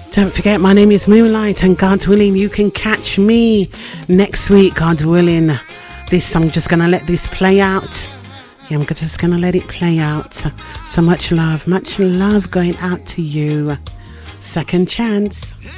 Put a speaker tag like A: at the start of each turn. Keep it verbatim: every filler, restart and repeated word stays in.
A: Don't forget, my name is Moonlight, and God willing, you can catch me next week, God willing. This song, just gonna let this play out. Yeah, I'm just gonna let it play out. So much love, much love going out to you. Second chance.